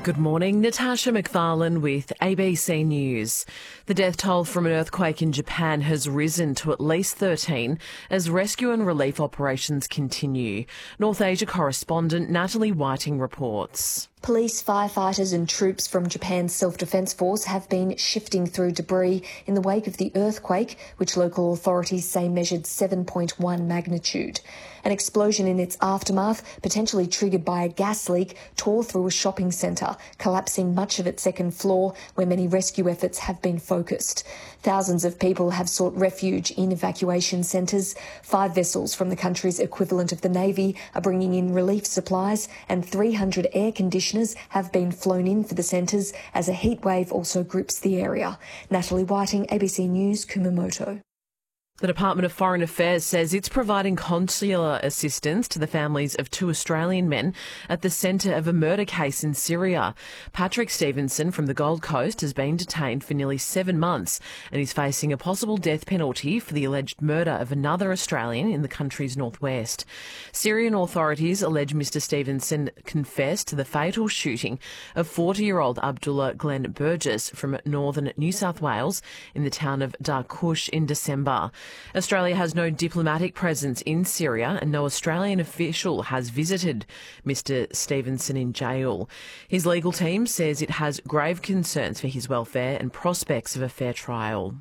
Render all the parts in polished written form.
Good morning, Natasha McFarlane with ABC News. The death toll from an earthquake in Japan has risen to at least 13 as rescue and relief operations continue. North Asia correspondent Natalie Whiting reports. Police, firefighters and troops from Japan's Self-Defence Force have been shifting through debris in the wake of the earthquake, which local authorities say measured 7.1 magnitude. An explosion in its aftermath, potentially triggered by a gas leak, tore through a shopping centre, collapsing much of its second floor, where many rescue efforts have been focused. Thousands of people have sought refuge in evacuation centres. 5 vessels from the country's equivalent of the Navy are bringing in relief supplies, and 300 air conditioners have been flown in for the centres as a heatwave also grips the area. Natalie Whiting, ABC News, Kumamoto. The Department of Foreign Affairs says it's providing consular assistance to the families of 2 Australian men at the centre of a murder case in Syria. Patrick Stevenson from the Gold Coast has been detained for nearly 7 months and is facing a possible death penalty for the alleged murder of another Australian in the country's northwest. Syrian authorities allege Mr Stevenson confessed to the fatal shooting of 40-year-old Abdullah Glenn Burgess from northern New South Wales in the town of Darkush in December. Australia has no diplomatic presence in Syria and no Australian official has visited Mr Stevenson in jail. His legal team says it has grave concerns for his welfare and prospects of a fair trial.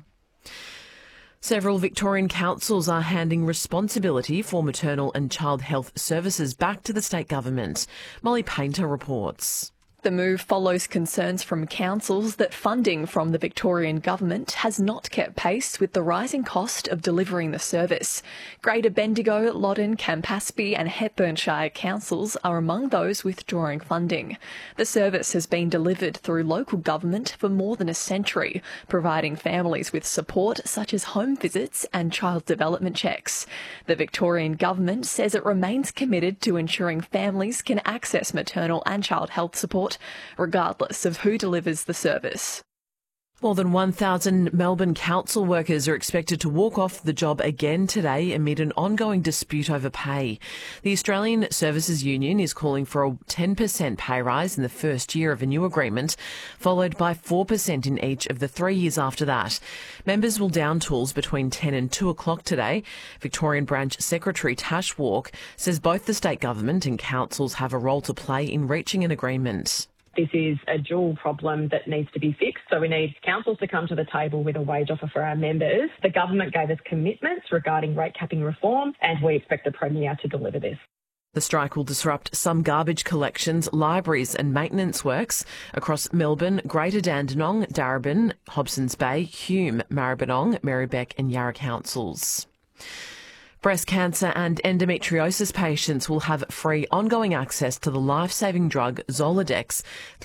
Several Victorian councils are handing responsibility for maternal and child health services back to the state government. Molly Painter reports. The move follows concerns from councils that funding from the Victorian government has not kept pace with the rising cost of delivering the service. Greater Bendigo, Loddon, Campaspe and Hepburnshire councils are among those withdrawing funding. The service has been delivered through local government for more than a century, providing families with support such as home visits and child development checks. The Victorian government says it remains committed to ensuring families can access maternal and child health support regardless of who delivers the service. More than 1,000 Melbourne council workers are expected to walk off the job again today amid an ongoing dispute over pay. The Australian Services Union is calling for a 10% pay rise in the first year of a new agreement, followed by 4% in each of the 3 years after that. Members will down tools between 10 and 2 o'clock today. Victorian Branch Secretary Tash Walk says both the state government and councils have a role to play in reaching an agreement. This is a dual problem that needs to be fixed, so we need councils to come to the table with a wage offer for our members. The government gave us commitments regarding rate capping reform, and we expect the Premier to deliver this. The strike will disrupt some garbage collections, libraries and maintenance works across Melbourne, Greater Dandenong, Darebin, Hobsons Bay, Hume, Maribyrnong, Marybeck and Yarra councils. Breast cancer and endometriosis patients will have free ongoing access to the life-saving drug Zoladex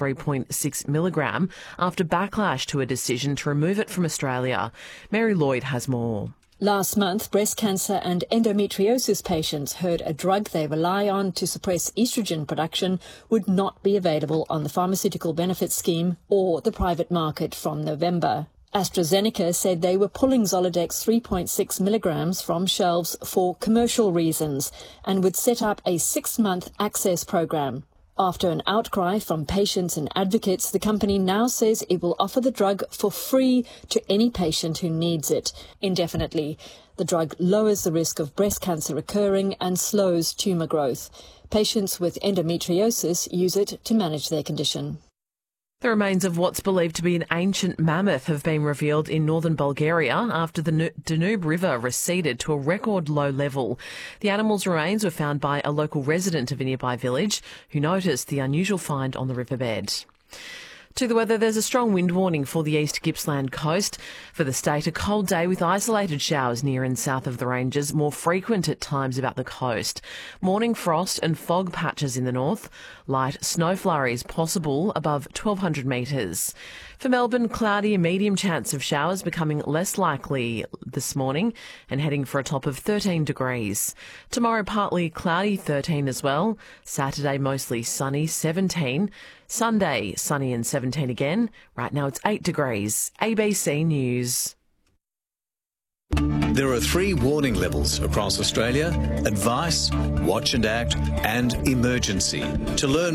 3.6 milligram after backlash to a decision to remove it from Australia. Mary Lloyd has more. Last month, breast cancer and endometriosis patients heard a drug they rely on to suppress estrogen production would not be available on the Pharmaceutical Benefits Scheme or the private market from November. AstraZeneca said they were pulling Zoladex 3.6 milligrams from shelves for commercial reasons and would set up a 6-month access program. After an outcry from patients and advocates, the company now says it will offer the drug for free to any patient who needs it indefinitely. The drug lowers the risk of breast cancer recurring and slows tumour growth. Patients with endometriosis use it to manage their condition. The remains of what's believed to be an ancient mammoth have been revealed in northern Bulgaria after the Danube River receded to a record low level. The animal's remains were found by a local resident of a nearby village who noticed the unusual find on the riverbed. To the weather, there's a strong wind warning for the East Gippsland coast. For the state, a cold day with isolated showers near and south of the ranges, more frequent at times about the coast. Morning frost and fog patches in the north. Light snow flurries possible above 1,200 metres. For Melbourne, cloudy and medium chance of showers becoming less likely this morning and heading for a top of 13 degrees. Tomorrow, partly cloudy, 13 as well. Saturday, mostly sunny, 17. Sunday, sunny and 17 again. Right now it's 8 degrees. ABC News. There are 3 warning levels across Australia: advice, watch and act, and emergency. To learn